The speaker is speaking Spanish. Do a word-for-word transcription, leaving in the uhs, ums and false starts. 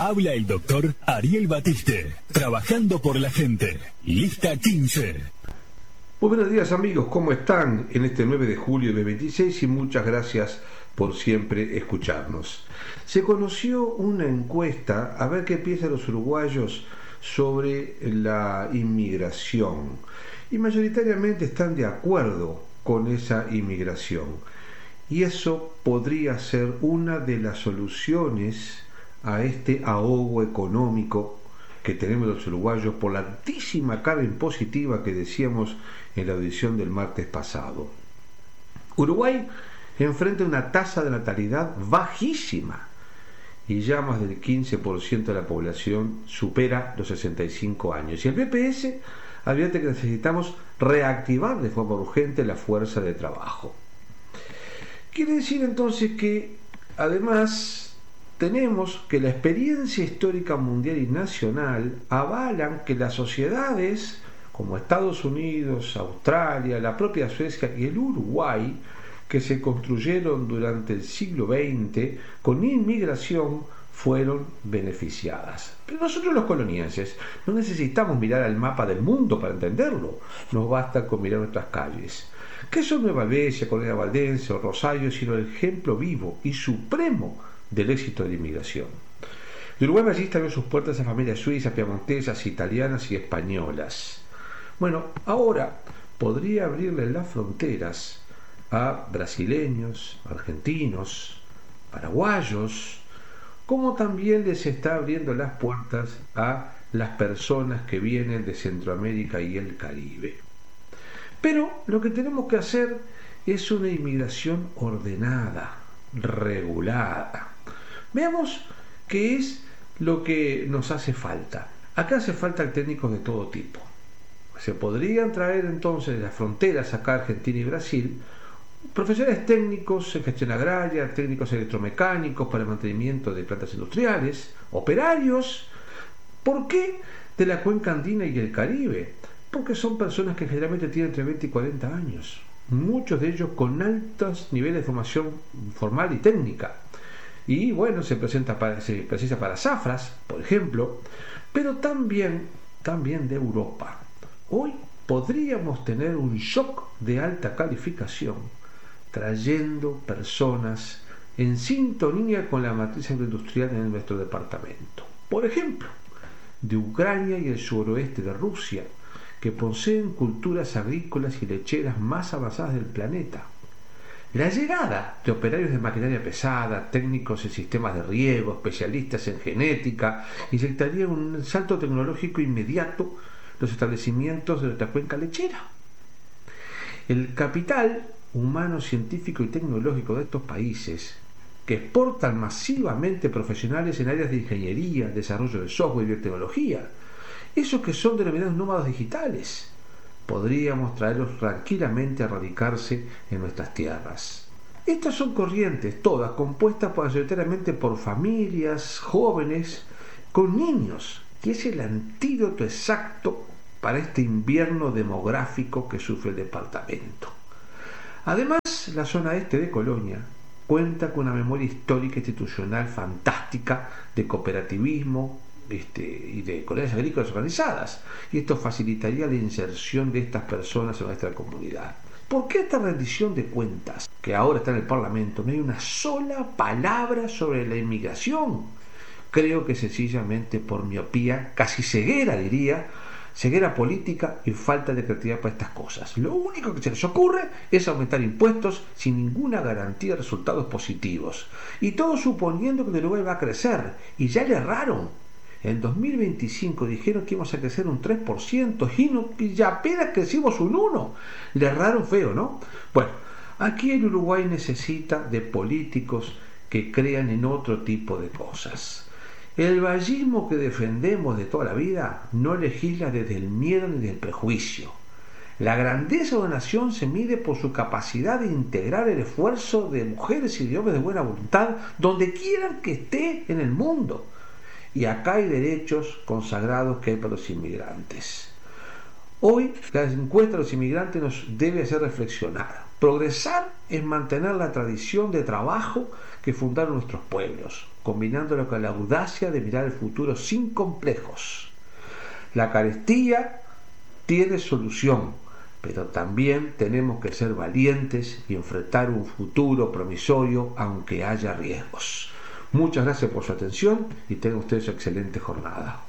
Habla el doctor Ariel Batiste, trabajando por la gente. Lista quince. Muy buenos días amigos, ¿cómo están en este nueve de julio de dos mil veintiséis? Y muchas gracias por siempre escucharnos. Se conoció una encuesta a ver qué piensan los uruguayos sobre la inmigración y mayoritariamente están de acuerdo con esa inmigración, y eso podría ser una de las soluciones a este ahogo económico que tenemos los uruguayos por la altísima carga impositiva que decíamos en la audición del martes pasado. Uruguay enfrenta una tasa de natalidad bajísima y ya más del quince por ciento de la población supera los sesenta y cinco años, y el B P S advierte que necesitamos reactivar de forma urgente la fuerza de trabajo. Quiere decir entonces que además tenemos que la experiencia histórica mundial y nacional avalan que las sociedades como Estados Unidos, Australia, la propia Suecia y el Uruguay, que se construyeron durante el siglo veinte con inmigración, fueron beneficiadas. Pero nosotros los colonienses no necesitamos mirar al mapa del mundo para entenderlo, nos basta con mirar nuestras calles. ¿Qué son Nueva Albesia, Colonia Valdense o Rosario sino el ejemplo vivo y supremo del éxito de la inmigración? De Uruguay Ballista abrió sus puertas a familias suizas, piamontesas, italianas y españolas. Bueno, ahora podría abrirle las fronteras a brasileños, argentinos, paraguayos, como también les está abriendo las puertas a las personas que vienen de Centroamérica y el Caribe. Pero lo que tenemos que hacer es una inmigración ordenada, regulada. Veamos qué es lo que nos hace falta. Acá hace falta técnicos de todo tipo. Se podrían traer entonces de las fronteras acá Argentina y Brasil profesionales técnicos en gestión agraria, técnicos electromecánicos para el mantenimiento de plantas industriales, operarios. ¿Por qué de la cuenca andina y el Caribe? Porque son personas que generalmente tienen entre veinte y cuarenta años, muchos de ellos con altos niveles de formación formal y técnica. Y bueno, se, presenta para, se precisa para zafras, por ejemplo, pero también, también de Europa. Hoy podríamos tener un shock de alta calificación trayendo personas en sintonía con la matriz agroindustrial en nuestro departamento. Por ejemplo, de Ucrania y el suroeste de Rusia, que poseen culturas agrícolas y lecheras más avanzadas del planeta. La llegada de operarios de maquinaria pesada, técnicos en sistemas de riego, especialistas en genética, inyectaría un salto tecnológico inmediato los establecimientos de nuestra cuenca lechera. El capital humano, científico y tecnológico de estos países, que exportan masivamente profesionales en áreas de ingeniería, desarrollo de software y biotecnología, esos que son denominados nómadas digitales, podríamos traerlos tranquilamente a radicarse en nuestras tierras. Estas son corrientes, todas compuestas mayoritariamente por familias jóvenes con niños, que es el antídoto exacto para este invierno demográfico que sufre el departamento. Además, la zona este de Colonia cuenta con una memoria histórica e institucional fantástica de cooperativismo este, y de colonias agrícolas organizadas, y esto facilitaría la inserción de estas personas en nuestra comunidad. ¿Por qué esta rendición de cuentas, que ahora está en el Parlamento, no hay una sola palabra sobre la inmigración? Creo que sencillamente por miopía, casi ceguera diría, ceguera política y falta de creatividad para estas cosas. Lo único que se les ocurre es aumentar impuestos sin ninguna garantía de resultados positivos. Y todo suponiendo que el Uruguay va a crecer. Y ya le erraron. En dos mil veinticinco dijeron que íbamos a crecer un tres por ciento y, no, y ya apenas crecimos un uno por ciento. Le erraron feo, ¿no? Bueno, aquí el Uruguay necesita de políticos que crean en otro tipo de cosas. El vallismo que defendemos de toda la vida no legisla desde el miedo ni desde el prejuicio. La grandeza de una nación se mide por su capacidad de integrar el esfuerzo de mujeres y de hombres de buena voluntad donde quieran que esté en el mundo. Y acá hay derechos consagrados que hay para los inmigrantes. Hoy la encuesta de los inmigrantes nos debe hacer reflexionar. Progresar es mantener la tradición de trabajo que fundaron nuestros pueblos, combinándolo con la audacia de mirar el futuro sin complejos. La carestía tiene solución, pero también tenemos que ser valientes y enfrentar un futuro promisorio aunque haya riesgos. Muchas gracias por su atención y tengan ustedes una excelente jornada.